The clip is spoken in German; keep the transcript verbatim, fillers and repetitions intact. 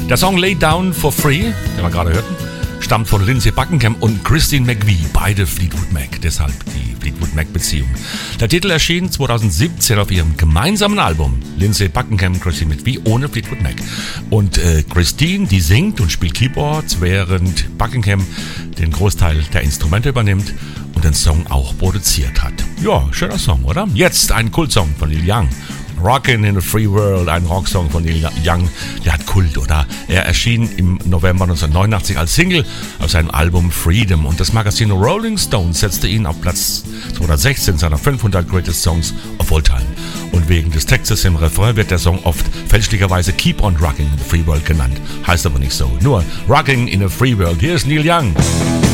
Der Song Lay Down for Free, den wir gerade hörten, stammt von Lindsey Buckingham und Christine McVie, beide Fleetwood Mac, deshalb die Fleetwood Mac-Beziehung. Der Titel erschien zweitausendsiebzehn auf ihrem gemeinsamen Album Lindsey Buckingham, Christine McVie ohne Fleetwood Mac. Und äh, Christine, die singt und spielt Keyboards, während Buckingham den Großteil der Instrumente übernimmt und den Song auch produziert hat. Ja, schöner Song, oder? Jetzt ein Kultsong von Neil Young. Rockin' in a Free World, ein Rocksong von Neil Young, der hat Kult, oder? Er erschien im November neunzehnhundertneunundachtzig als Single auf seinem Album Freedom und das Magazin Rolling Stone setzte ihn auf Platz zweihundertsechzehn seiner fünfhundert Greatest Songs of All Time. Und wegen des Textes im Refrain wird der Song oft fälschlicherweise Keep on Rockin' in the Free World genannt. Heißt aber nicht so. Nur Rockin' in a Free World. Hier ist Neil Young.